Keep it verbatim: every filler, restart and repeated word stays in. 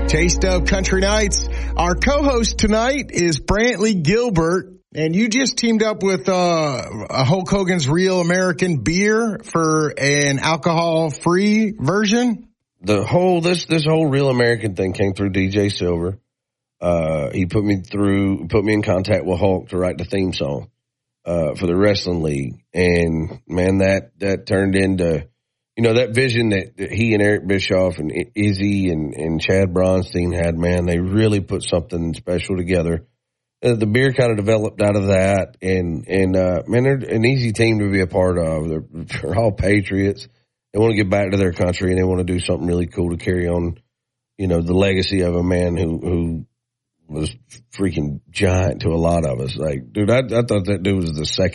Taste of Country Nights. Our co-host tonight is Brantley Gilbert, and you just teamed up with uh, Hulk Hogan's Real American Beer for an alcohol-free version. The whole this this whole Real American thing came through D J Silver. Uh, he put me through, put me in contact with Hulk to write the theme song uh, for the wrestling league, and man, that that turned into. You know, that vision that, that he and Eric Bischoff and Izzy and, and Chad Bronstein had, man, they really put something special together. Uh, the beer kind of developed out of that, and, and uh, man, they're an easy team to be a part of. They're, they're all patriots. They want to get back to their country, and they want to do something really cool to carry on, you know, the legacy of a man who, who was freaking giant to a lot of us. Like, dude, I, I thought that dude was the second